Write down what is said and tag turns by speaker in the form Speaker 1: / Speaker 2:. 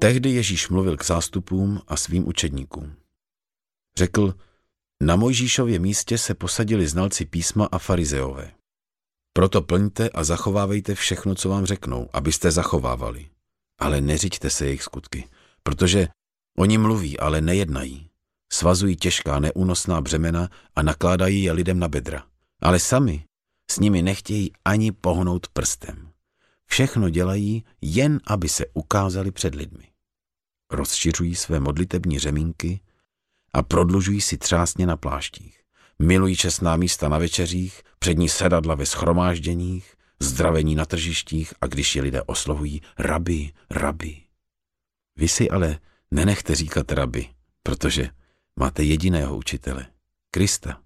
Speaker 1: Tehdy Ježíš mluvil k zástupům a svým učedníkům. Řekl, na Mojžíšově místě se posadili znalci písma a farizeové. Proto plňte a zachovávejte všechno, co vám řeknou, abyste zachovávali. Ale neřiďte se jejich skutky, protože oni mluví, ale nejednají. Svazují těžká neúnosná břemena a nakládají je lidem na bedra. Ale sami s nimi nechtějí ani pohnout prstem. Všechno dělají, jen aby se ukázali před lidmi. Rozšiřují své modlitební řemínky a prodlužují si třásně na pláštích. Milují čestná místa na večeřích, přední sedadla ve shromážděních, zdravení na tržištích a když je lidé oslovují rabi, rabi. Vy si ale nenechte říkat rabi, protože máte jediného učitele, Krista.